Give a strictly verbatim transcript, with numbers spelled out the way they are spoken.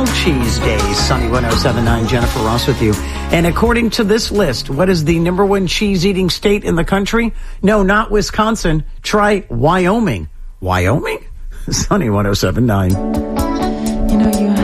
National Cheese Day. Sunny one oh seven point nine, Jennifer Ross with you. And according to this list, what is the number one cheese-eating state in the country? No, not Wisconsin. Try Wyoming. Wyoming? Sunny one oh seven point nine. You know, you